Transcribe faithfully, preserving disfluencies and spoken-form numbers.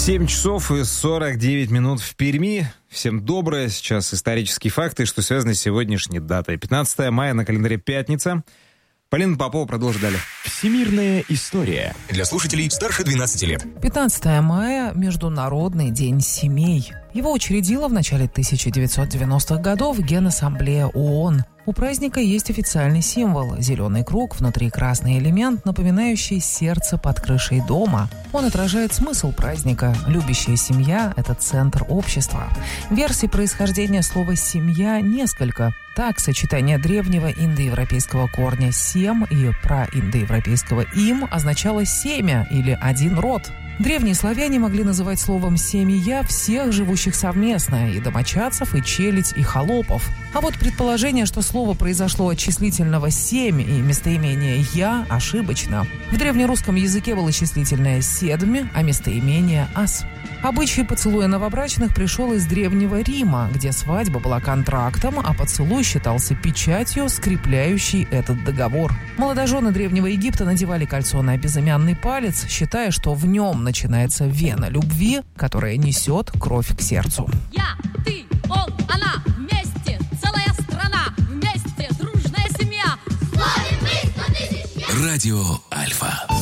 семь часов и сорок девять минут в Перми. Всем доброе. Сейчас исторические факты, что связаны с сегодняшней датой. пятнадцатое мая на календаре пятница. Полина Попова продолжит далее. Всемирная история. Для слушателей старше двенадцати лет. пятнадцатое мая – Международный день семей. Его учредила в начале тысяча девятьсот девяностых годов Генассамблея ООН. У праздника есть официальный символ – зеленый круг, внутри красный элемент, напоминающий сердце под крышей дома. Он отражает смысл праздника. Любящая семья – это центр общества. Версий происхождения слова «семья» несколько. Так, сочетание древнего индоевропейского корня «сем» и праиндоевропейского «им» означало «семя» или «один род». Древние славяне могли называть словом «семья» всех живущих совместно, и домочадцев, и челядь, и холопов. А вот предположение, что слово произошло от числительного «семь» и местоимения «я» ошибочно. В древнерусском языке было числительное «седми», а местоимение «ас». Обычай поцелуя новобрачных пришел из Древнего Рима, где свадьба была контрактом, а поцелуй считался печатью, скрепляющей этот договор. Молодожены Древнего Египта надевали кольцо на безымянный палец, считая, что в нем начинается вена любви, которая несет кровь к сердцу. Я, ты, он, она, вместе, целая страна, вместе, дружная семья. Славим мы сто тысяч! Радио Альфа.